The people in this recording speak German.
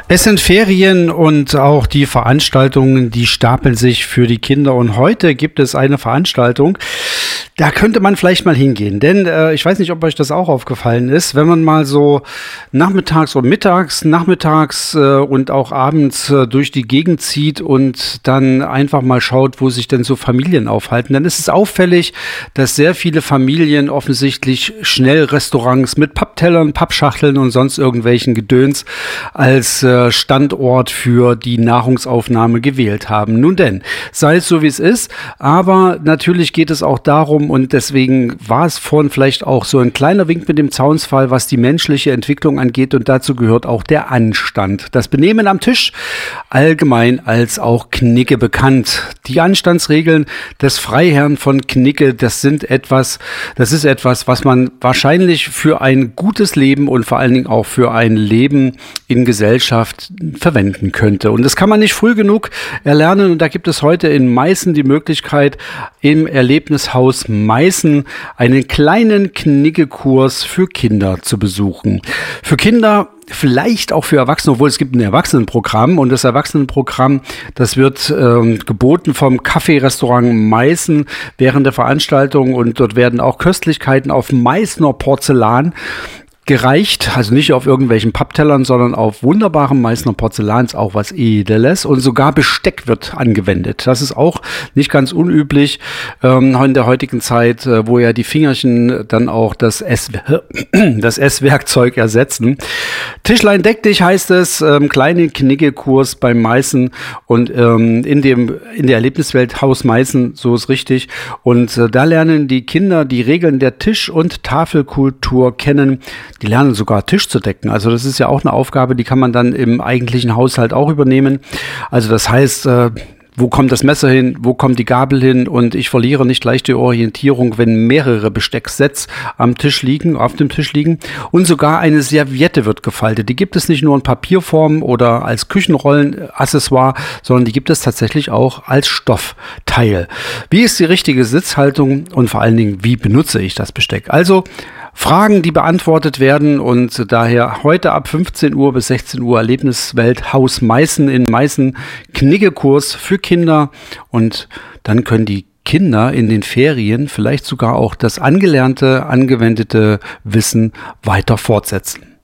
Es sind Ferien und auch die Veranstaltungen, die stapeln sich für die Kinder. Und heute gibt es eine Veranstaltung, da könnte man vielleicht mal hingehen. Denn ich weiß nicht, ob euch das auch aufgefallen ist, wenn man mal so nachmittags und auch abends durch die Gegend zieht und dann einfach mal schaut, wo sich denn so Familien aufhalten. Dann ist es auffällig, dass sehr viele Familien offensichtlich Schnellrestaurants mit Papptellern, Pappschachteln und sonst irgendwelchen Gedöns als Standort für die Nahrungsaufnahme gewählt haben. Nun denn, sei es so wie es ist, aber natürlich geht es auch darum, und deswegen war es vorhin vielleicht auch so ein kleiner Wink mit dem Zaunpfahl, was die menschliche Entwicklung angeht, und dazu gehört auch der Anstand. Das Benehmen am Tisch, allgemein als auch Knicke bekannt. Die Anstandsregeln des Freiherrn von Knicke, das ist etwas, was man wahrscheinlich für ein gutes Leben und vor allen Dingen auch für ein Leben in Gesellschaft verwenden könnte. Und das kann man nicht früh genug erlernen. Und da gibt es heute in Meißen die Möglichkeit, im Erlebnishaus Meißen einen kleinen Knickekurs für Kinder zu besuchen. Für Kinder, vielleicht auch für Erwachsene, obwohl es gibt ein Erwachsenenprogramm, und das Erwachsenenprogramm, das wird geboten vom Café-Restaurant Meißen während der Veranstaltung, und dort werden auch Köstlichkeiten auf Meißner Porzellan gereicht, also nicht auf irgendwelchen Papptellern, sondern auf wunderbarem Meißner Porzellan, ist auch was Edles, und sogar Besteck wird angewendet. Das ist auch nicht ganz unüblich in der heutigen Zeit, wo ja die Fingerchen dann auch das Esswerkzeug ersetzen. Tischlein deck dich heißt es, kleine Knickekurs beim Meißen, und in der Erlebniswelt Haus Meißen, so ist richtig, und da lernen die Kinder die Regeln der Tisch- und Tafelkultur kennen. Die lernen sogar Tisch zu decken. Also das ist ja auch eine Aufgabe, die kann man dann im eigentlichen Haushalt auch übernehmen. Also das heißt, wo kommt das Messer hin, wo kommt die Gabel hin, und ich verliere nicht gleich die Orientierung, wenn mehrere Bestecksets auf dem Tisch liegen. Und sogar eine Serviette wird gefaltet. Die gibt es nicht nur in Papierform oder als Küchenrollenaccessoire, sondern die gibt es tatsächlich auch als Stoffteil. Wie ist die richtige Sitzhaltung und vor allen Dingen, wie benutze ich das Besteck? Also Fragen, die beantwortet werden, und daher heute ab 15 Uhr bis 16 Uhr Erlebniswelt Haus Meißen in Meißen, Knickekurs für Kinder, und dann können die Kinder in den Ferien vielleicht sogar auch das angelernte, angewendete Wissen weiter fortsetzen.